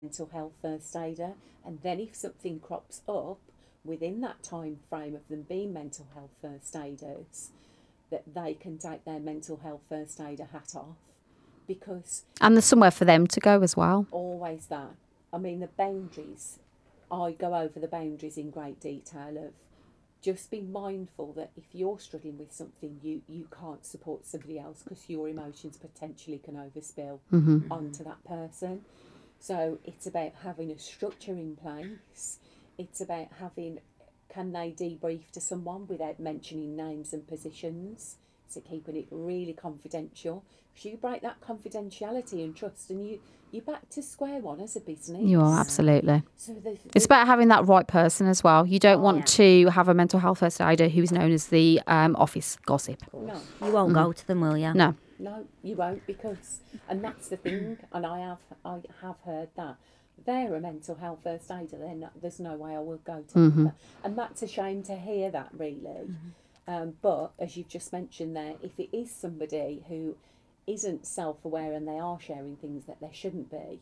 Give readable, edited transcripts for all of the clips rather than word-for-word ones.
mental health first aider, and then if something crops up within that time frame of them being mental health first aiders, that they can take their mental health first aider hat off, because And there's somewhere for them to go as well. always that. I mean, the boundaries, I go over the boundaries in great detail of just be mindful that if you're struggling with something, you can't support somebody else because your emotions potentially can overspill onto that person. So it's about having a structure in place. It's about having, can they debrief to someone without mentioning names and positions? So keeping it really confidential. Because you break that confidentiality and trust, and you're back to square one as a business. You are, absolutely. So It's about having that right person as well. You don't want Yeah. to have a mental health first aider who's known as the office gossip. no, You won't go to them, will you? No. no, you won't, because, and that's the thing. And I have heard that they're a mental health first aider. There's no way I will go to them. And that's a shame to hear that, really. But as you've just mentioned there, if it is somebody who isn't self-aware and they are sharing things that they shouldn't be,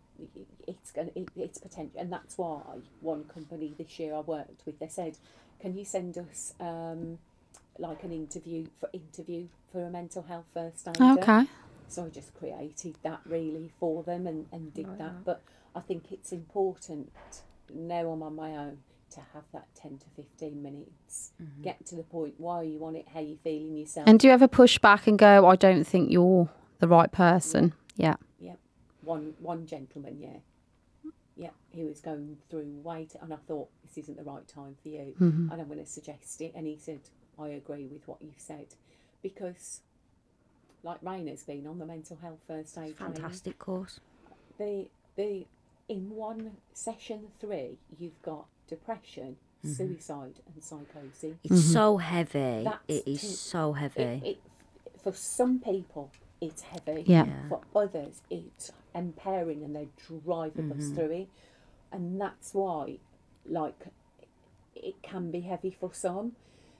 it's potential. And that's why one company this year I worked with, they said, can you send us like an interview for a mental health first aider? Okay. So I just created that really for them and did that. But I think it's important now I'm on my own to have that 10 to 15 minutes. Get to the point, why are you on it, how you feeling yourself. And do you ever push back and go, I don't think you're the right person? Yeah. Yeah. One gentleman, yeah, he was going through weight, and I thought, this isn't the right time for you, and I'm going to suggest it. And he said, I agree with what you've said, because like Rainer's been on the mental health first aid Fantastic course. training. The in one session 3, you've got depression, suicide, and psychosis. It's so heavy. That's It is so heavy. It, for some people, it's heavy. Yeah. For others, it's empowering, and they drive the bus through it. And that's why, like, it can be heavy for some.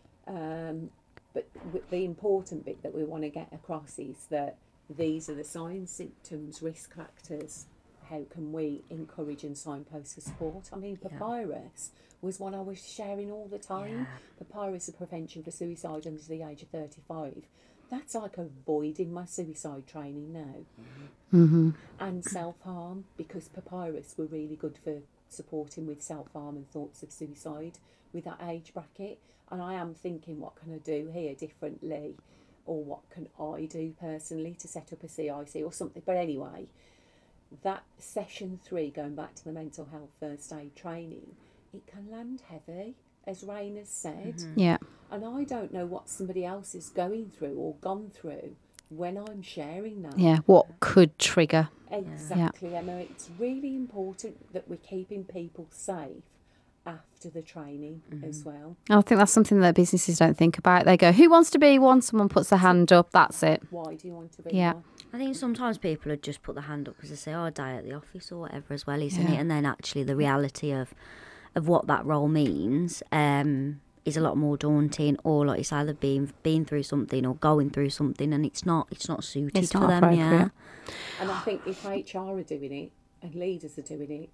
But the important bit that we want to get across is that these are the signs, symptoms, risk factors. How can we encourage and signpost for support? I mean, Papyrus was one I was sharing all the time. Papyrus, a prevention for suicide under the age of 35. That's like a void in my suicide training now. And self-harm, because Papyrus were really good for supporting with self-harm and thoughts of suicide with that age bracket. And I am thinking, what can I do here differently? Or what can I do personally to set up a CIC or something? But anyway, that session 3, going back to the mental health first aid training, it can land heavy, as Rain has said. Yeah. And I don't know what somebody else is going through or gone through when I'm sharing that. Yeah. What could trigger? Exactly, Emma. It's really important that we're keeping people safe after the training as well. I think that's something that businesses don't think about. They go, who wants to be one? Someone puts their hand up. That's it. Why do you want to be Yeah. one? I think sometimes people would just put their hand up because they say, oh, I die at the office or whatever as well, isn't it? And then actually the reality of what that role means is a lot more daunting, or like it's either been through something or going through something, and it's not suited It's for not them. appropriate. Yeah. And I think if HR are doing it and leaders are doing it,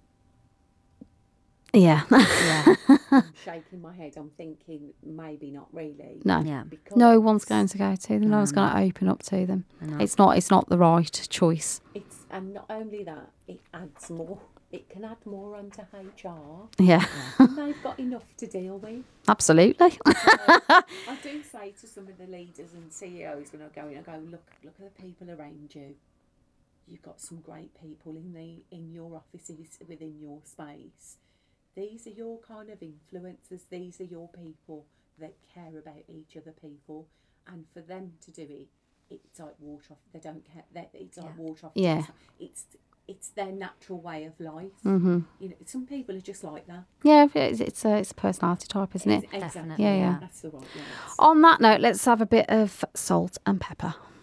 Yeah. I'm shaking my head. I'm thinking maybe not really. No. Yeah. Because No one's going to go to them. No one's going to open up to them. know. It's not the right choice. and not only that, it adds more. It can add more onto HR. Yeah. And they've got enough to deal with. Absolutely. I do say to some of the leaders and CEOs when I go in, I go, look at the people around you. You've got some great people in your offices, within your space. These are your kind of influencers. These are your people that care about each other people. And for them to do it, it's like water off. They don't care. It's like water off. Yeah. It's their natural way of life. You know, some people are just like that. Yeah, it's a personality type, isn't it? Exactly. Definitely, Yeah. That's the right word. On that note, let's have a bit of salt and pepper.